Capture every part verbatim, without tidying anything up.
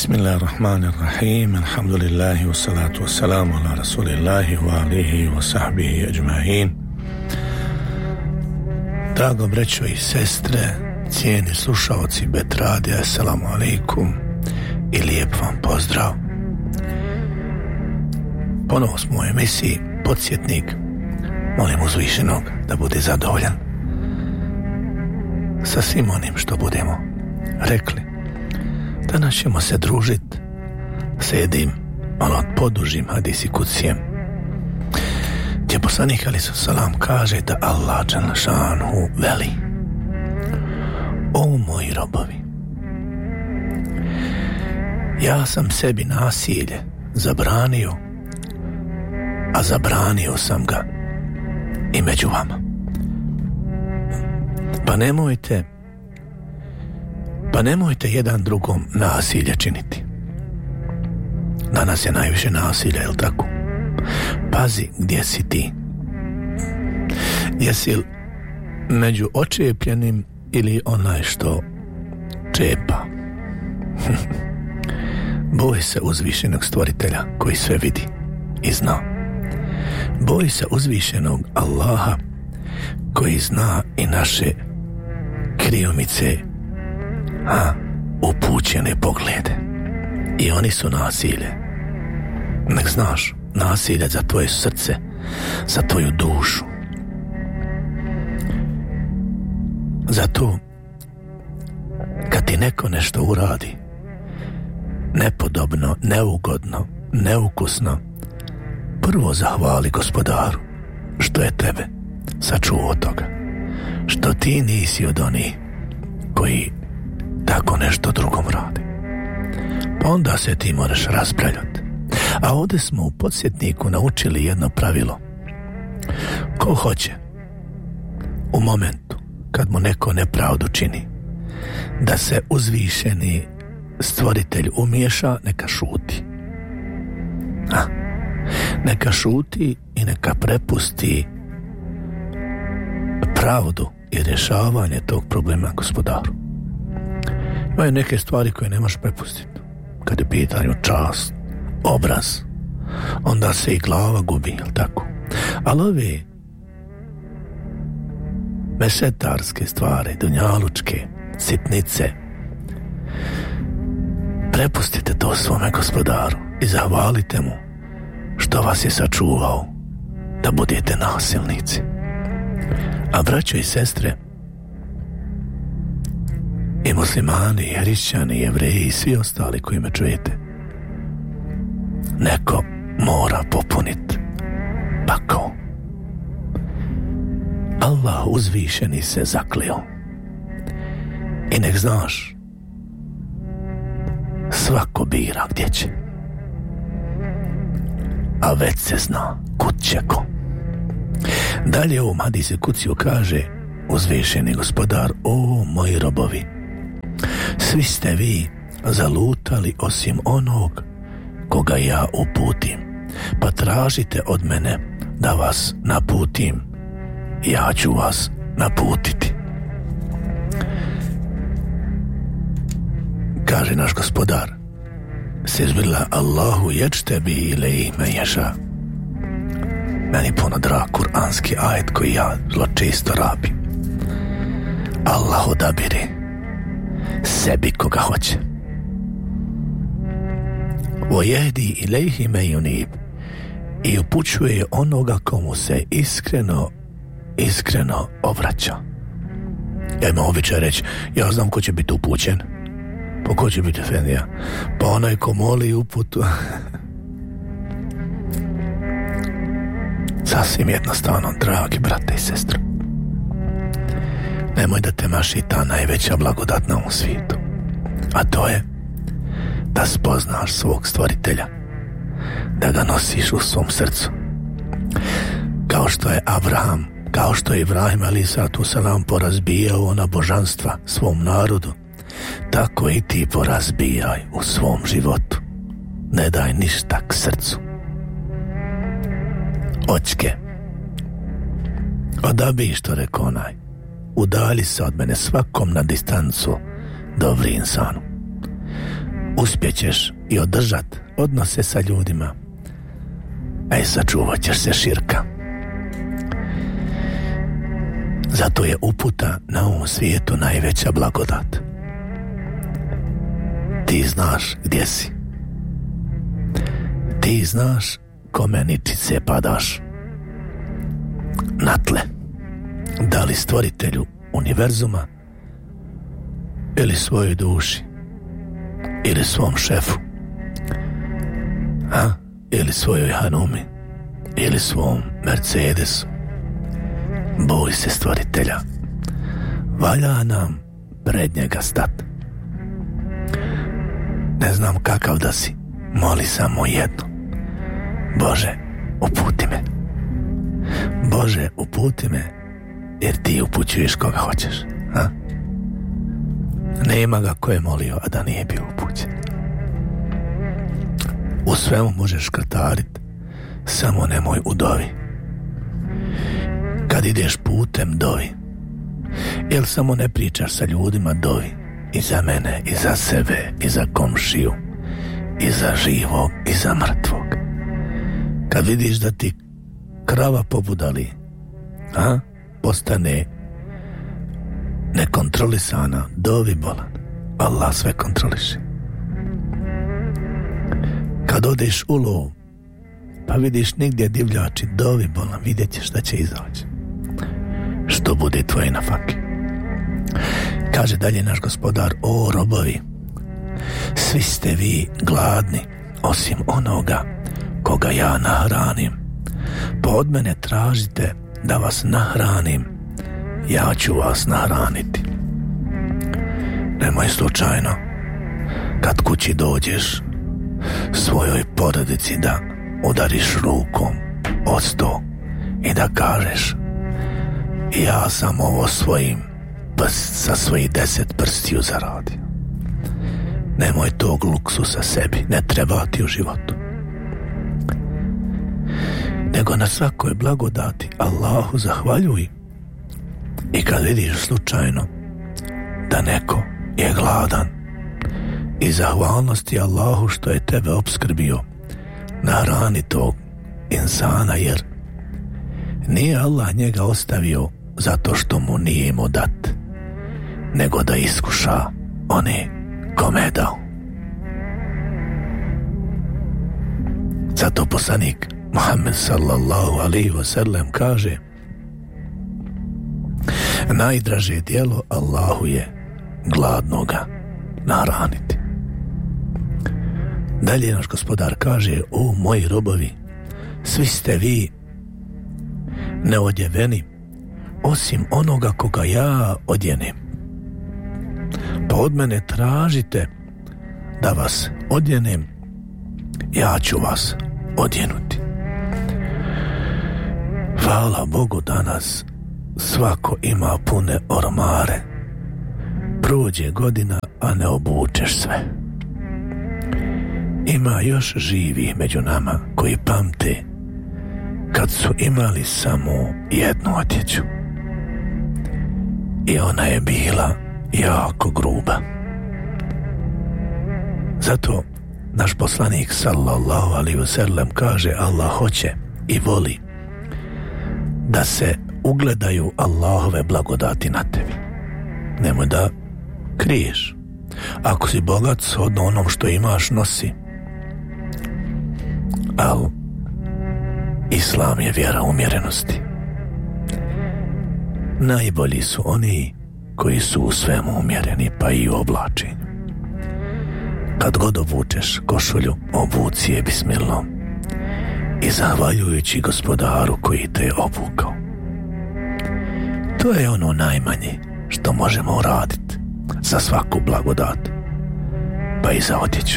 Bismillahirrahmanirrahim. Alhamdulillahi wassalatu wassalamu ala rasulillahi wa alihi wa sahbihi ajma'in. Drago braćo i sestre, cijeni slušaoci Bet Radija, assalamu alaikum i lijep vam pozdrav. Ponovo smo u emisiji Podsjetnik. Molim uzvišenog da bude zadovoljan sa svim onim što budemo rekli. Danas ćemo se družiti s jednim malo podužim hadisi kutsijem, gdje poslanik alejhi salam kaže da Allah dželle šanuhu veli: o moji robovi, ja sam sebi nasilje zabranio, a zabranio sam ga i među vama. Pa nemojte Pa nemojte jedan drugom nasilje činiti. Danas je najviše nasilja, jel tako? Pazi gdje si ti. Jesi li među očepljenim ili onaj što čepa? Boj se uzvišenog stvoritelja koji sve vidi i zna. Boj se uzvišenog Allaha koji zna i naše kriomice, a upućene poglede. I oni su nasilje. Nek znaš, nasilje za tvoje srce, za tvoju dušu. Zato kad ti neko nešto uradi nepodobno, neugodno, neukusno, prvo zahvali Gospodaru što je tebe sačuvao od toga, što ti nisi od onih koji tako nešto drugom radi. Pa onda se ti moraš raspravljati. A ovdje smo u Podsjetniku naučili jedno pravilo. Ko hoće u momentu kad mu neko nepravdu čini da se uzvišeni stvoritelj umiješa, neka šuti. A, neka šuti i neka prepusti pravdu i rješavanje tog problema Gospodaru. Imaju neke stvari koje ne možeš prepustiti. Kad je pitanju čast, obraz, onda se i glava gubi, jel tako? Ali ove mešetarske stvari, dunjalučke, sitnice, prepustite to svome Gospodaru i zahvalite mu što vas je sačuvao da budete nasilnici. A braćo i sestre, i muslimani, i hrišćani, i jevreji, i svi ostali koji me čujete, neko mora popuniti pakao. Allah uzvišeni se zakleo. I nek znaš, svako bira gdje će, a već se zna kud će ko. Dalje u hadisi kuciju kaže uzvišeni Gospodar: o moji robovi, svi ste vi zalutali osim onog koga ja uputim, pa tražite od mene da vas naputim, ja ću vas naputiti. Kaže naš Gospodar: Sezbillah Allahu ječtebi ilejih me ješa. Meni puno drag kuranski ajet koji ja zlo često rabim. Allah odabire sebi koga hoće. Vojehdi ilejhi me yunib, i upućuje onoga komu se iskreno iskreno obraća. Ja imam običaj reći: ja znam ko će biti upućen. Pa ko će biti efendija? Pa onaj ko moli uputu. Sasvim jednostavno, dragi brate i sestre. Nemoj da te maši ta najveća blagodat na ovom svijetu, a to je da spoznaš svog stvoritelja, da ga nosiš u svom srcu, kao što je Abraham, kao što je Ibrahim alejhi salam porazbijao ona božanstva svom narodu, tako i ti porazbijaj u svom životu. Ne daj ništa k srcu. Očke, odabi što rekao onaj: udalji se od mene svakom na distancu, dobri insanu. uspjećeš i održat odnose sa ljudima, a i sačuvat ćeš se širka. Zato je uputa na ovom svijetu najveća blagodat. Ti znaš gdje si. Ti znaš kome ničice padaš. Na tle. Da li stvoritelju univerzuma ili svojoj duši ili svom šefu, a? Ili svojoj hanumi ili svom Mercedesu. Boj se stvoritelja. Valja nam pred njega stat. Ne znam kakav da si, moli samo jedno. Bože, uputi me. Bože, uputi me, jer ti upućuješ koga hoćeš, a? Nema ga ko je molio, a da nije bio upućen. U svemu možeš krtarit, samo nemoj u dovi. Kad ideš putem, dovi. Jel samo ne pričaš sa ljudima, dovi. I za mene, i za sebe, i za komšiju, i za živog, i za mrtvog. Kad vidiš da ti krava pobudali, a, postane nekontrolisana, dovi bolan. Allah sve kontroliše. Kad odeš u lov, pa vidiš nigdje divljači, dovi bolan, vidjet ćeš da će izaći. Što bude tvoje nafake. Kaže dalje naš gospodar: o robovi, svi ste vi gladni, osim onoga koga ja nahranim. Pa od mene tražite da vas nahranim, ja ću vas nahraniti. Nemoj slučajno kad kući dođeš svojoj porodici da udariš rukom od sto i da kažeš: ja sam ovo svojim prst, sa svojih deset prstiju zaradio. Nemoj tog luksusa sebi, ne treba ti u životu. Nego na svakoj blagodati Allahu zahvaljuj. I kad vidiš slučajno da neko je gladan, i zahvalnosti Allahu što je tebe opskrbio, nahrani tog insana, jer nije Allah njega ostavio zato što mu nije mu dat, nego da iskuša one kome je dao. Zato poslanik Muhammed sallallahu alaihi wa sallam kaže: najdraže djelo Allahu je gladnoga nahraniti. Dalje naš gospodar kaže: o moji robovi, svi ste vi neodjeveni, osim onoga koga ja odjenem. Pa od mene tražite da vas odjenem, ja ću vas odjenuti. Hvala Bogu, danas svako ima pune ormare. Prođe godina, a ne obučeš sve. Ima još živih među nama koji pamte kad su imali samo jednu odjeću. I ona je bila jako gruba. Zato naš poslanik sallallahu alaihi wa sallam kaže: Allah hoće i voli da se ugledaju Allahove blagodati na tebi. Nemoj da kriješ. Ako si bogat, shodno onom što imaš nosi. Al Islam je vjera umjerenosti. Najbolji su oni koji su u svemu umjereni, pa i u oblačenju. Kad god obučeš košulju, obuci je bismillah i zahvaljujući gospodaru koji te je obukao. To je ono najmanje što možemo uraditi za svaku blagodat, pa i za odjeću.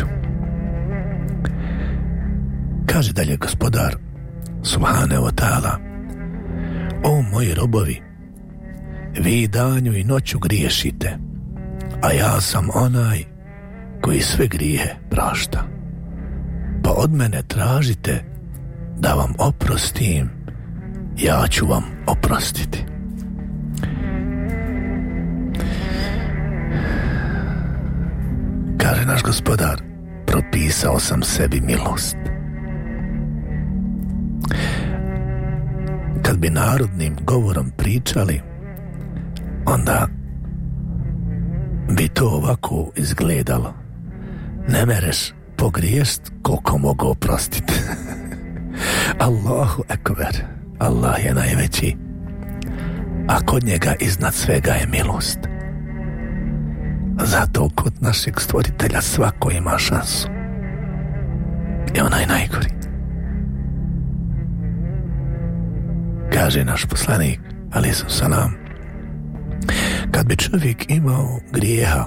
Kaže dalje gospodar subhanahu wa ta'ala: o moji robovi, vi danju i noću griješite, a ja sam onaj koji sve grijehe prašta. Pa od mene tražite da vam oprostim, ja ću vam oprostiti. Kaže naš gospodar: propisao sam sebi milost. Kad bi narodnim govorom pričali, onda bi to ovako izgledalo: ne mereš pogrijest koliko mogu oprostiti. Allahu ekber, Allah je najveći, a kod njega iznad svega je milost. Zato kod našeg stvoritelja svako ima šansu, i onaj najgori. Kaže naš poslanik alejhi selam, kad bi čovjek imao grijeha,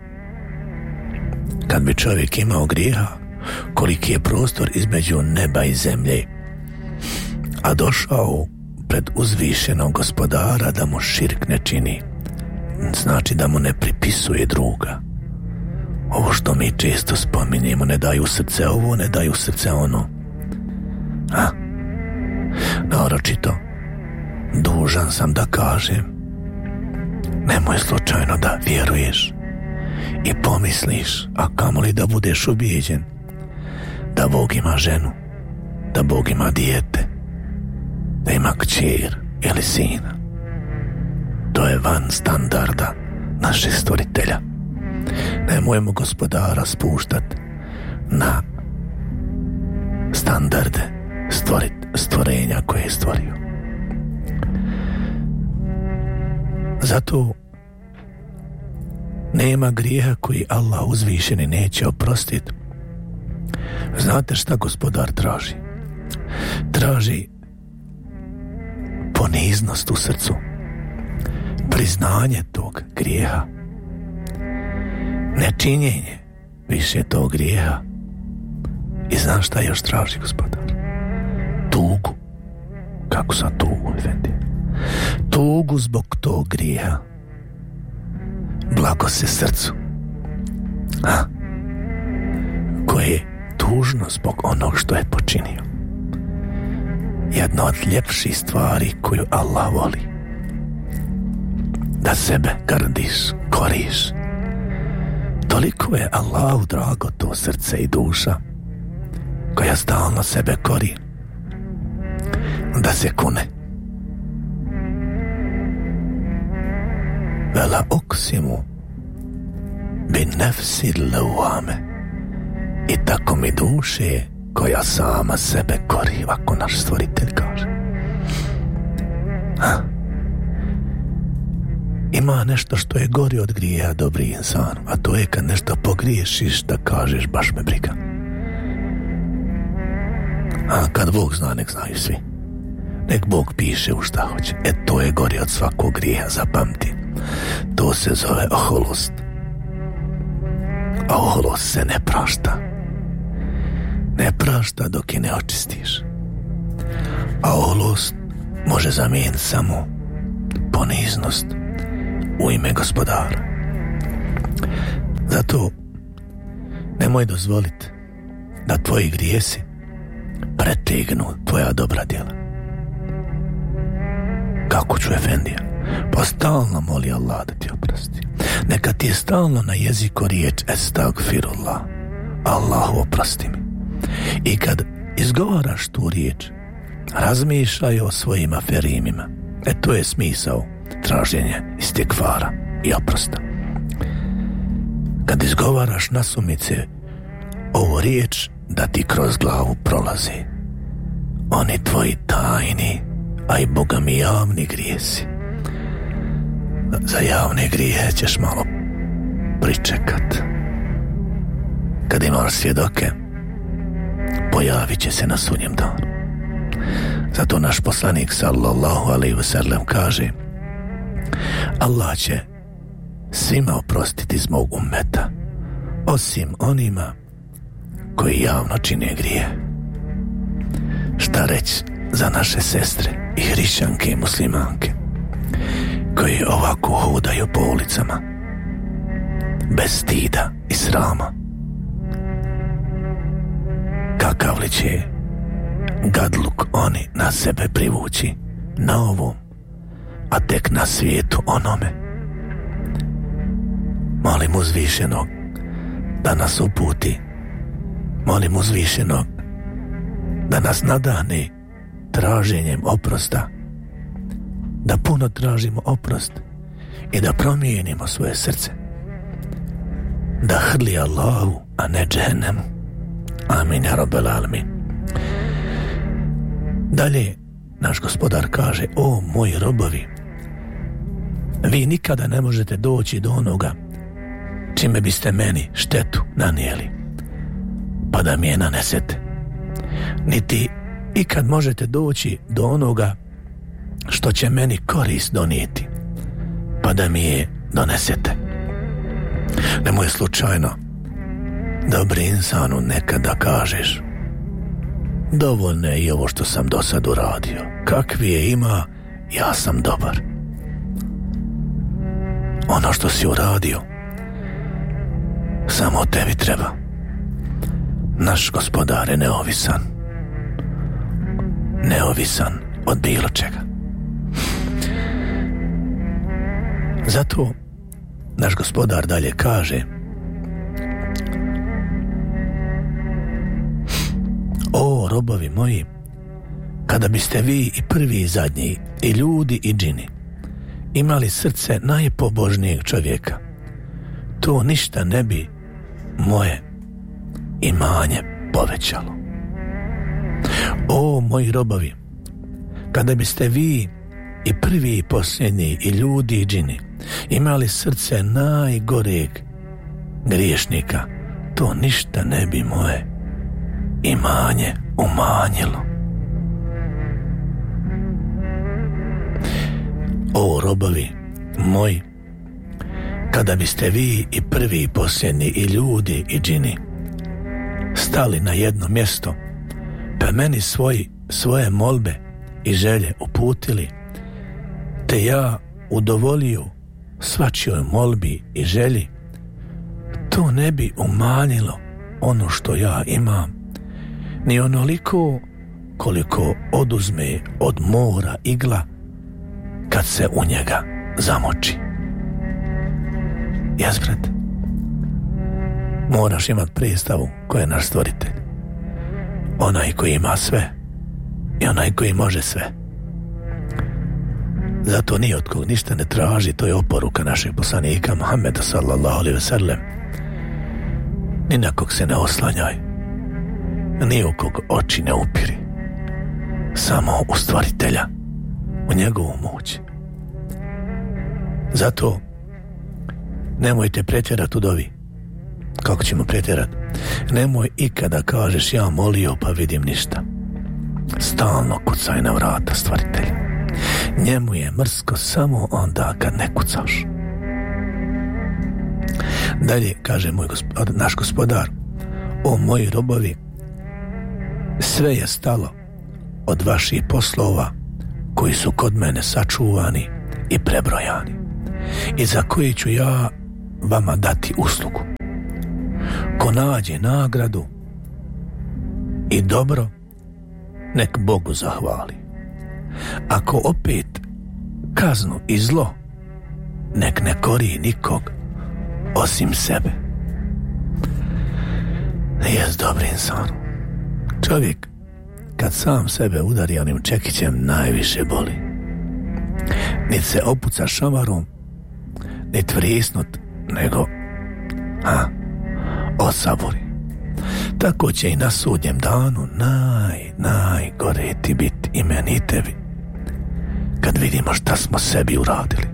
kad bi čovjek imao grijeha, koliki je prostor između neba i zemlje, a došao pred uzvišenog gospodara da mu širk ne čini, znači da mu ne pripisuje druga. Ovo što mi često spominjemo, ne daju srce ovo, ne daju srce ono. A? Naročito, dužan sam da kažem, nemoj slučajno da vjeruješ i pomisliš, a kamoli da budeš ubijeđen, da Bog ima ženu, da Bog ima dijete, da ima kćer ili sina. To je van standarda našeg stvoritelja. Nemojmo gospodara spuštat na standarde stvorit, stvorenja koje je stvorio. Zato nema grijeha koji Allah uzvišeni neće oprostiti. Znate šta gospodar traži? Traži poniznost u srcu, priznanje tog grijeha, nečinjenje više tog grijeha. I znaš šta još traži gospodar? Tugu. Kako sa tugu, Efendi? Tugu zbog tog grijeha. Blago se srcu, a koje je tužno zbog onog što je počinio. Jedna od ljepših stvari koju Allah voli, da sebe gardiš, koriš. Toliko je Allahu drago to srce i duša koja stalno sebe kori, da se kune. Vela uksimu bi nefsi lawame, i tako mi duše koja sama sebe kori, ovako naš stvoritelj kaže. Ha? Ima nešto što je gori od grijeha, dobri insan, a to je kad nešto pogriješiš da kažeš baš me briga. A kad Bog zna, nek znaju svi. Nek Bog piše u šta hoće. E to je gori od svakog grijeha, zapamti. To se zove oholost. A oholost se ne prašta. Ne prašta dok je ne očistiš. A oholost može zamijeniti samo poniznost u ime gospodara. Zato nemoj dozvoliti da tvoji grijesi pretegnu tvoja dobra djela. Kako ću, Efendija? Pa stalno moli Allah da ti oprosti. Neka ti je stalno na jeziku riječ estagfirullah, Allahu oprosti mi. I kad izgovaraš tu riječ, razmišljaj o svojim aferimima. E to je smisao traženja istikvara i oprosta. Kad izgovaraš nasumice ovu riječ, da ti kroz glavu prolazi oni tvoji tajni, a i Boga mi javni grijesi. Za javne grijehe ćeš malo pričekat. Kad imaš svjedoke, pojavit će se na sudnjem danu. Zato naš poslanik sallallahu alejhi ve sellem kaže: Allah će svima oprostiti iz mog ummeta, osim onima koji javno čine grije. Šta reći za naše sestre i hrišćanke i muslimanke koji ovako hodaju po ulicama bez stida i srama? Kakav li će gadluk oni na sebe privući na ovom, a tek na svijetu onome? Molim uzvišenog da nas uputi Molim uzvišenog da nas nadahne traženjem oprosta, da puno tražimo oprost i da promijenimo svoje srce, da hrli Allahu, a ne džehennemu. Amin ja rabbel alamin. Dalje naš gospodar kaže: o moji robovi, vi nikada ne možete doći do onoga čime biste meni štetu nanijeli, pa da mi je nanesete. Niti ikad možete doći do onoga što će meni korist donijeti, pa da mi je donesete. Nemoj slučajno, dobri insanu, nekada kažeš: dovoljno je i ovo što sam do sad uradio, kakvi je ima, ja sam dobar. Ono što si uradio samo tebi treba. Naš gospodar je neovisan, neovisan od bilo čega. Zato naš gospodar dalje kaže: o robovi moji, kada biste vi i prvi i zadnji, i ljudi i džini, imali srce najpobožnijeg čovjeka, to ništa ne bi moje imanje povećalo. O moji robovi, kada biste vi i prvi i posljednji, i ljudi i džini, imali srce najgoreg griješnika, to ništa ne bi moje imanje umanjilo. O robovi moji, kada biste vi i prvi i posljednji, i ljudi i džini, stali na jedno mjesto, pa meni svoji, svoje molbe i želje uputili, te ja udovolio svačijoj molbi i želji, to ne bi umanjilo ono što ja imam, ni onoliko koliko oduzme od mora igla kad se u njega zamoči. Jazbret, moraš imat predstavu ko je naš stvoritelj, onaj koji ima sve i onaj koji može sve. Zato ni od kog ništa ne traži, to je oporuka našeg poslanika Muhammeda sallallahu alejhi ve sellem. Ni na kog se ne oslanjaj, ni u kog oči ne upiri, samo u stvoritelja, u njegovu moć. Zato nemojte pretjerati u dovi. Kako ćemo pretjerati? Nemoj ikada kažeš ja molio pa vidim ništa. Stalno kucaj na vrata stvoritelja. Njemu je mrsko samo onda kad ne kucaš. Dalje kaže moj gospod, naš gospodar: o moji robovi, sve je stalo od vaših poslova koji su kod mene sačuvani i prebrojani, i za koji ću ja vama dati uslugu. Ko nađe nagradu i dobro, nek Bogu zahvali. Ako opet kaznu i zlo, nek ne kori nikog osim sebe. Jes dobri insan. Čovjek kad sam sebe udari onim čekićem najviše boli. Nit se opuca šamarom, nit vrisnut, nego a, osabori. Tako će i na sudnjem danu naj, najgore ti biti i meni i tebi, kad vidimo šta smo sebi uradili.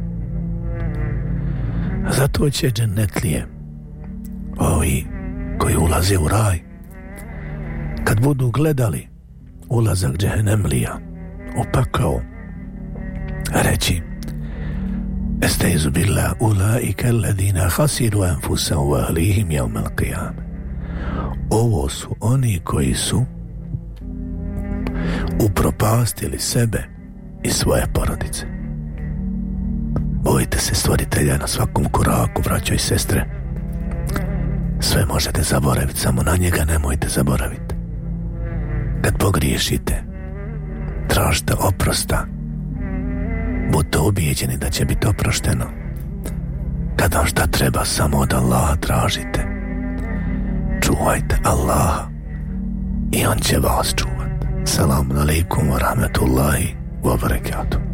Zato će džennetlije, ovi koji ulaze u raj, kad budu gledali ulazak džehennemlija u pakao, reći: estaizu billah ulaika alladhina khasiru anfusahum wa ahlihim yawm al-qiyamah. Ovo su oni koji su upropastili sebe i svoje porodice. Bojite se stvoritelja na svakom koraku, braćo i sestre. Sve možete zaboraviti, samo na njega nemojte zaboraviti. Kad pogriješite, tražite oprosta, budite ubijeđeni da će biti oprošteno. Kad vam šta treba, samo od Allaha tražite. Čuvajte Allaha i on će vas čuvat. Salamu alaikum wa rahmetullahi wa barakatuh.